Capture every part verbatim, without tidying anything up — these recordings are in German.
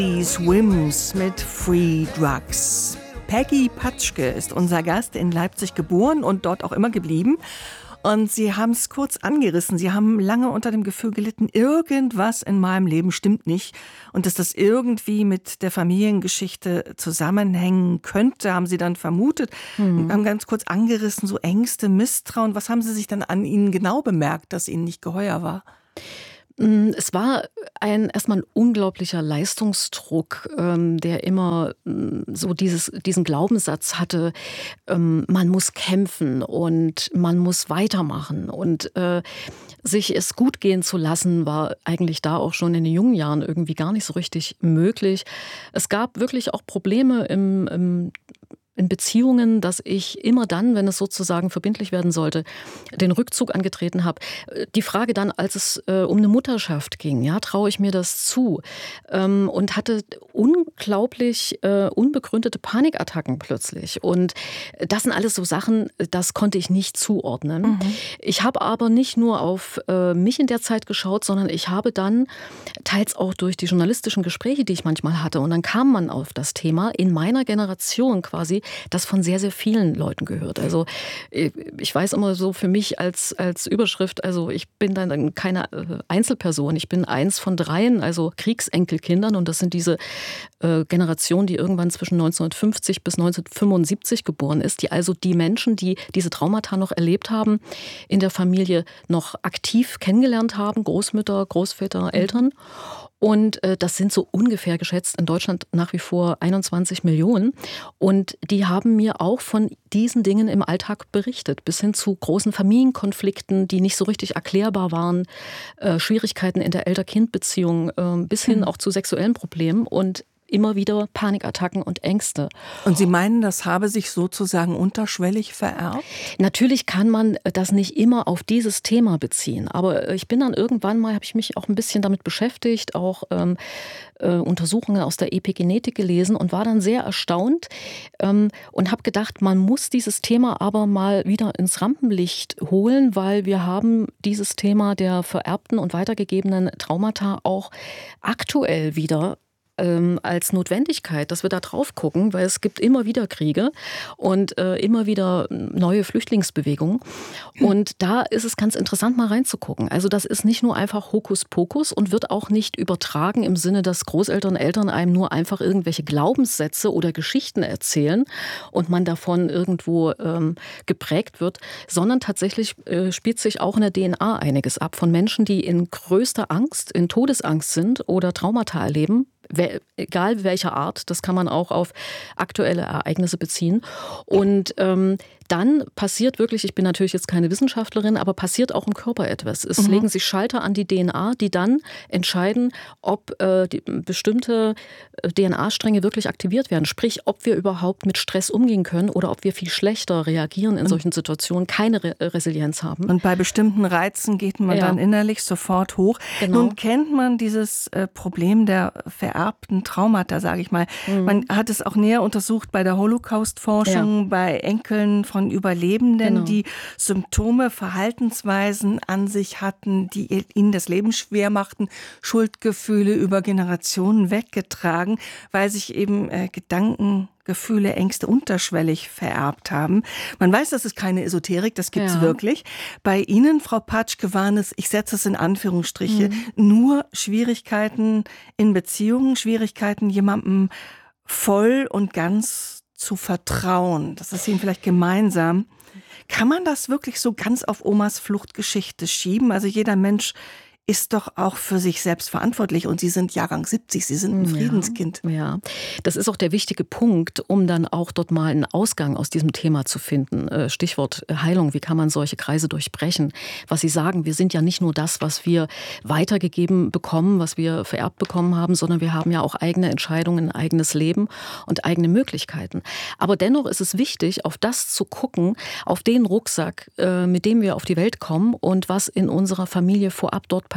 Die Swims mit Free Drugs. Peggy Patschke ist unser Gast, in Leipzig geboren und dort auch immer geblieben. Und Sie haben es kurz angerissen. Sie haben lange unter dem Gefühl gelitten, irgendwas in meinem Leben stimmt nicht. Und dass das irgendwie mit der Familiengeschichte zusammenhängen könnte, haben Sie dann vermutet. Hm. Haben ganz kurz angerissen, so Ängste, Misstrauen. Was haben Sie sich dann an Ihnen genau bemerkt, dass Ihnen nicht geheuer war? Es war ein erstmal ein unglaublicher Leistungsdruck, ähm, der immer ähm, so dieses, diesen Glaubenssatz hatte, ähm, man muss kämpfen und man muss weitermachen. Und äh, sich es gut gehen zu lassen, war eigentlich da auch schon in den jungen Jahren irgendwie gar nicht so richtig möglich. Es gab wirklich auch Probleme im, im in Beziehungen, dass ich immer dann, wenn es sozusagen verbindlich werden sollte, den Rückzug angetreten habe. Die Frage dann, als es äh, um eine Mutterschaft ging, ja, traue ich mir das zu? Ähm, und hatte unglaublich äh, unbegründete Panikattacken plötzlich. Und das sind alles so Sachen, das konnte ich nicht zuordnen. Mhm. Ich habe aber nicht nur auf äh, mich in der Zeit geschaut, sondern ich habe dann teils auch durch die journalistischen Gespräche, die ich manchmal hatte, und dann kam man auf das Thema in meiner Generation quasi, das von sehr, sehr vielen Leuten gehört. Also ich weiß immer so für mich als, als Überschrift, also ich bin dann keine Einzelperson, ich bin eins von dreien, also Kriegsenkelkindern, und das sind diese äh, Generation, die irgendwann zwischen neunzehnhundertfünfzig bis neunzehnhundertfünfundsiebzig geboren ist, die also die Menschen, die diese Traumata noch erlebt haben, in der Familie noch aktiv kennengelernt haben, Großmütter, Großväter, Eltern. Und äh, das sind so ungefähr geschätzt in Deutschland nach wie vor einundzwanzig Millionen. Und die haben mir auch von diesen Dingen im Alltag berichtet, bis hin zu großen Familienkonflikten, die nicht so richtig erklärbar waren, äh, Schwierigkeiten in der Elter-Kind-Beziehung, äh, bis hin auch zu sexuellen Problemen und immer wieder Panikattacken und Ängste. Und Sie meinen, das habe sich sozusagen unterschwellig vererbt? Natürlich kann man das nicht immer auf dieses Thema beziehen. Aber ich bin dann irgendwann mal, habe ich mich auch ein bisschen damit beschäftigt, auch ähm, äh, Untersuchungen aus der Epigenetik gelesen und war dann sehr erstaunt ähm, und habe gedacht, man muss dieses Thema aber mal wieder ins Rampenlicht holen, weil wir haben dieses Thema der vererbten und weitergegebenen Traumata auch aktuell wieder als Notwendigkeit, dass wir da drauf gucken, weil es gibt immer wieder Kriege und äh, immer wieder neue Flüchtlingsbewegungen. Und da ist es ganz interessant, mal reinzugucken. Also das ist nicht nur einfach Hokuspokus und wird auch nicht übertragen im Sinne, dass Großeltern, Eltern einem nur einfach irgendwelche Glaubenssätze oder Geschichten erzählen und man davon irgendwo ähm, geprägt wird, sondern tatsächlich äh, spielt sich auch in der D N A einiges ab von Menschen, die in größter Angst, in Todesangst sind oder Traumata erleben. Egal welcher Art, das kann man auch auf aktuelle Ereignisse beziehen. Und ähm, dann passiert wirklich, ich bin natürlich jetzt keine Wissenschaftlerin, aber passiert auch im Körper etwas. Es mhm. legen sich Schalter an die D N A, die dann entscheiden, ob äh, die, bestimmte D N A-Stränge wirklich aktiviert werden. Sprich, ob wir überhaupt mit Stress umgehen können oder ob wir viel schlechter reagieren in solchen Situationen, keine Re- Resilienz haben. Und bei bestimmten Reizen geht man ja. dann innerlich sofort hoch. Genau. Nun kennt man dieses äh, Problem der vererbten Traumata, sage ich mal. Mhm. Man hat es auch näher untersucht bei der Holocaust-Forschung, ja. bei Enkeln von Überlebenden, genau. die Symptome, Verhaltensweisen an sich hatten, die ihnen das Leben schwer machten, Schuldgefühle über Generationen weggetragen, weil sich eben äh, Gedanken, Gefühle, Ängste unterschwellig vererbt haben. Man weiß, das ist keine Esoterik, das gibt's ja. wirklich. Bei Ihnen, Frau Patschke, waren es, ich setze es in Anführungsstriche, mhm. nur Schwierigkeiten in Beziehungen, Schwierigkeiten, jemandem voll und ganz zu vertrauen. Das ist Ihnen vielleicht gemeinsam. Kann man das wirklich so ganz auf Omas Fluchtgeschichte schieben? Also jeder Mensch ist doch auch für sich selbst verantwortlich. Und Sie sind Jahrgang siebzig, Sie sind ein Friedenskind. Ja, ja, das ist auch der wichtige Punkt, um dann auch dort mal einen Ausgang aus diesem Thema zu finden. Stichwort Heilung, wie kann man solche Kreise durchbrechen? Was Sie sagen, wir sind ja nicht nur das, was wir weitergegeben bekommen, was wir vererbt bekommen haben, sondern wir haben ja auch eigene Entscheidungen, ein eigenes Leben und eigene Möglichkeiten. Aber dennoch ist es wichtig, auf das zu gucken, auf den Rucksack, mit dem wir auf die Welt kommen und was in unserer Familie vorab dort passiert.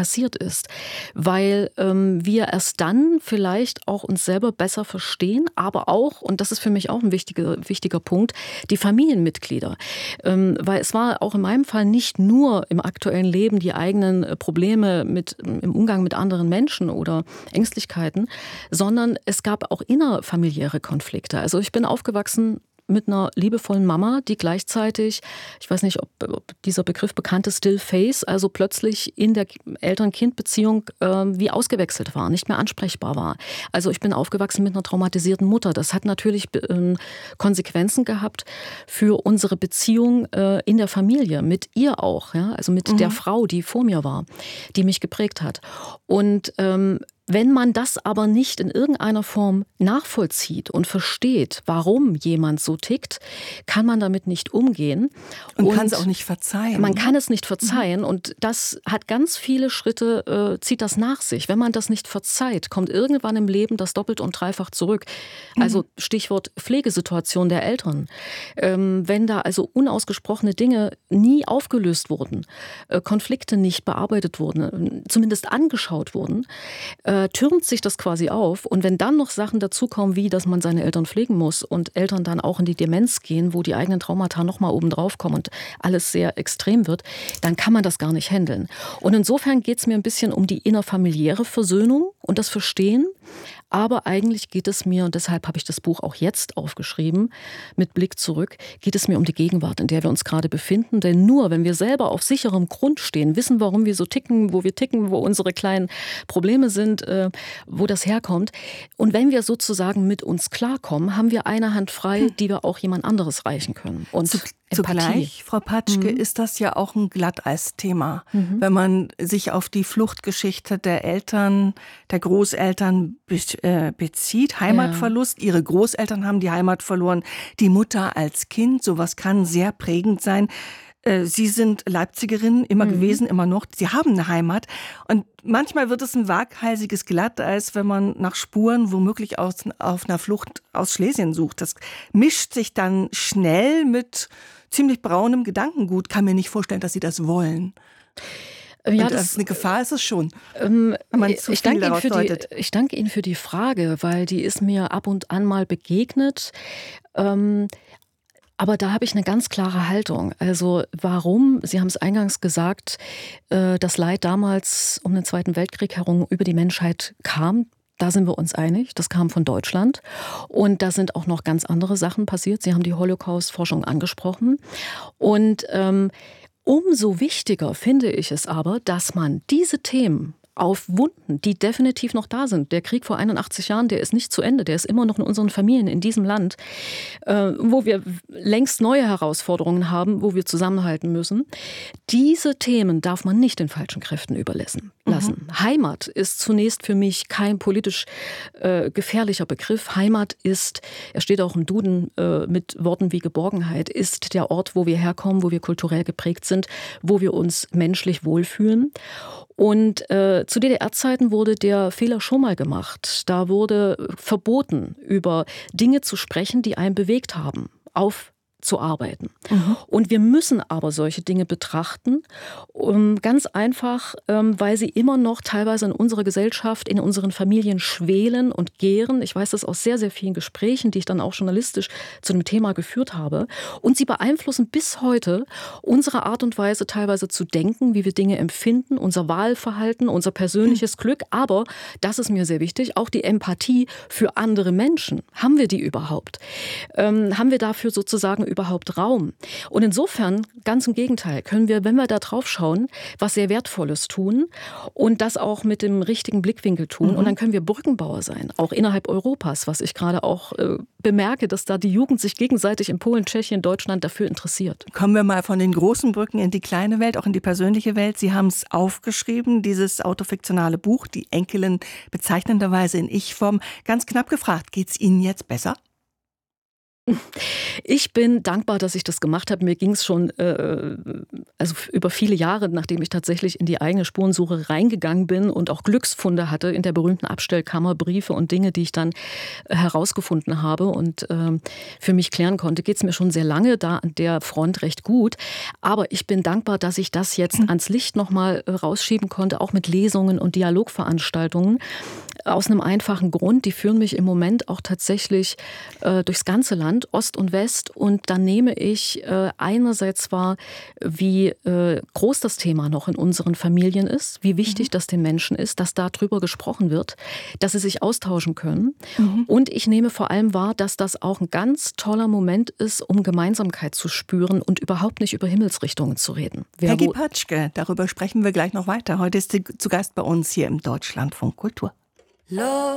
passiert ist, weil ähm, wir erst dann vielleicht auch uns selber besser verstehen, aber auch, und das ist für mich auch ein wichtiger, wichtiger Punkt, die Familienmitglieder. Ähm, weil es war auch in meinem Fall nicht nur im aktuellen Leben die eigenen Probleme mit, im Umgang mit anderen Menschen oder Ängstlichkeiten, sondern es gab auch innerfamiliäre Konflikte. Also ich bin aufgewachsen mit einer liebevollen Mama, die gleichzeitig, ich weiß nicht, ob, ob dieser Begriff bekannt ist, Still Face, also plötzlich in der Eltern-Kind-Beziehung äh, wie ausgewechselt war, nicht mehr ansprechbar war. Also ich bin aufgewachsen mit einer traumatisierten Mutter. Das hat natürlich äh, Konsequenzen gehabt für unsere Beziehung äh, in der Familie, mit ihr auch, ja? Also mit mhm. der Frau, die vor mir war, die mich geprägt hat. Und ähm, wenn man das aber nicht in irgendeiner Form nachvollzieht und versteht, warum jemand so tickt, kann man damit nicht umgehen. Und, und kann es auch nicht verzeihen. Man kann es nicht verzeihen mhm. und das hat ganz viele Schritte, äh, zieht das nach sich. Wenn man das nicht verzeiht, kommt irgendwann im Leben das doppelt und dreifach zurück. Also Stichwort Pflegesituation der Eltern. Ähm, wenn da also unausgesprochene Dinge nie aufgelöst wurden, äh, Konflikte nicht bearbeitet wurden, zumindest angeschaut wurden, äh, türmt sich das quasi auf. Und wenn dann noch Sachen dazukommen, wie dass man seine Eltern pflegen muss und Eltern dann auch in die Demenz gehen, wo die eigenen Traumata nochmal oben drauf kommen und alles sehr extrem wird, dann kann man das gar nicht handeln. Und insofern geht es mir ein bisschen um die innerfamiliäre Versöhnung und das Verstehen. Aber eigentlich geht es mir, und deshalb habe ich das Buch auch jetzt aufgeschrieben, mit Blick zurück, geht es mir um die Gegenwart, in der wir uns gerade befinden. Denn nur, wenn wir selber auf sicherem Grund stehen, wissen, warum wir so ticken, wo wir ticken, wo unsere kleinen Probleme sind, äh, wo das herkommt. Und wenn wir sozusagen mit uns klarkommen, haben wir eine Hand frei, hm. die wir auch jemand anderes reichen können. Und Zu, zugleich, Frau Patschke, mhm. ist das ja auch ein Glatteisthema. Mhm. Wenn man sich auf die Fluchtgeschichte der Eltern, der Großeltern be- äh, bezieht, Heimatverlust, ja. Ihre Großeltern haben die Heimat verloren, die Mutter als Kind, sowas kann sehr prägend sein. Sie sind Leipzigerin, immer mhm. gewesen, immer noch. Sie haben eine Heimat. Und manchmal wird es ein waghalsiges Glatteis, wenn man nach Spuren womöglich aus, auf einer Flucht aus Schlesien sucht. Das mischt sich dann schnell mit ziemlich braunem Gedankengut. Kann mir nicht vorstellen, dass Sie das wollen. Ja, das, das eine Gefahr ist es schon, ähm, wenn man zu viel daraus deutet. Die, ich danke Ihnen für die Frage, weil die ist mir ab und an mal begegnet. Ähm, Aber da habe ich eine ganz klare Haltung. Also warum, Sie haben es eingangs gesagt, das Leid damals um den Zweiten Weltkrieg herum über die Menschheit kam, da sind wir uns einig, das kam von Deutschland. Und da sind auch noch ganz andere Sachen passiert. Sie haben die Holocaust-Forschung angesprochen. Und ähm, umso wichtiger finde ich es aber, dass man diese Themen auf Wunden, die definitiv noch da sind. Der Krieg vor einundachtzig Jahren, der ist nicht zu Ende, der ist immer noch in unseren Familien in diesem Land, äh, wo wir längst neue Herausforderungen haben, wo wir zusammenhalten müssen. Diese Themen darf man nicht den falschen Kräften überlassen. Lassen. Mhm. Heimat ist zunächst für mich kein politisch äh, gefährlicher Begriff. Heimat ist, er steht auch im Duden äh, mit Worten wie Geborgenheit, ist der Ort, wo wir herkommen, wo wir kulturell geprägt sind, wo wir uns menschlich wohlfühlen. Und äh, zu D D R-Zeiten wurde der Fehler schon mal gemacht. Da wurde verboten, über Dinge zu sprechen, die einen bewegt haben, auf zu arbeiten. Mhm. Und wir müssen aber solche Dinge betrachten, um, ganz einfach, ähm, weil sie immer noch teilweise in unserer Gesellschaft, in unseren Familien schwelen und gären. Ich weiß das aus sehr, sehr vielen Gesprächen, die ich dann auch journalistisch zu dem Thema geführt habe. Und sie beeinflussen bis heute unsere Art und Weise, teilweise zu denken, wie wir Dinge empfinden, unser Wahlverhalten, unser persönliches mhm. Glück. Aber, das ist mir sehr wichtig, auch die Empathie für andere Menschen. Haben wir die überhaupt? Ähm, haben wir dafür sozusagen überhaupt Raum? Und insofern, ganz im Gegenteil, können wir, wenn wir da drauf schauen, was sehr Wertvolles tun und das auch mit dem richtigen Blickwinkel tun. Mhm. Und dann können wir Brückenbauer sein, auch innerhalb Europas, was ich gerade auch äh, bemerke, dass da die Jugend sich gegenseitig in Polen, Tschechien, Deutschland dafür interessiert. Kommen wir mal von den großen Brücken in die kleine Welt, auch in die persönliche Welt. Sie haben es aufgeschrieben, dieses autofiktionale Buch, die Enkelin bezeichnenderweise in Ich-Form. Ganz knapp gefragt, geht es Ihnen jetzt besser? Ich bin dankbar, dass ich das gemacht habe. Mir ging es schon äh, also über viele Jahre, nachdem ich tatsächlich in die eigene Spurensuche reingegangen bin und auch Glücksfunde hatte in der berühmten Abstellkammer, Briefe und Dinge, die ich dann äh, herausgefunden habe und äh, für mich klären konnte, geht es mir schon sehr lange da an der Front recht gut. Aber ich bin dankbar, dass ich das jetzt mhm. ans Licht nochmal äh, rausschieben konnte, auch mit Lesungen und Dialogveranstaltungen. Aus einem einfachen Grund, die führen mich im Moment auch tatsächlich äh, durchs ganze Land, Ost und West. Und dann nehme ich äh, einerseits wahr, wie äh, groß das Thema noch in unseren Familien ist, wie wichtig mhm. das den Menschen ist, dass darüber gesprochen wird, dass sie sich austauschen können. Mhm. Und ich nehme vor allem wahr, dass das auch ein ganz toller Moment ist, um Gemeinsamkeit zu spüren und überhaupt nicht über Himmelsrichtungen zu reden. Wer Peggy Patschke, darüber sprechen wir gleich noch weiter. Heute ist sie zu Gast bei uns hier im Deutschlandfunk Kultur. Love.